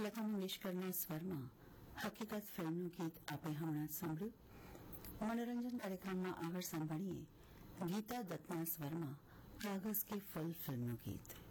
લતા મંગેશકરના સ્વરમાં હકીકત ફિલ્મનું ગીત આપણે હમણાં સાંભળ્યું. મનોરંજન કાર્યક્રમમાં આગળ સાંભળીએ ગીતા દત્તના સ્વરમાં કાગઝ કે ફૂલ ફિલ્મનું ગીત.